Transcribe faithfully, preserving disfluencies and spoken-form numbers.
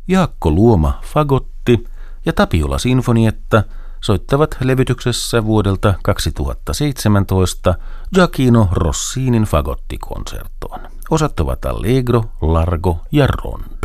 Jaakko Luoma fagotti ja Tapiola sinfonietta soittavat levytyksessä vuodelta kaksituhattaseitsemäntoista Gioachino Rossinin fagottikonsertoon. Osat ovat Allegro, Largo ja Ron.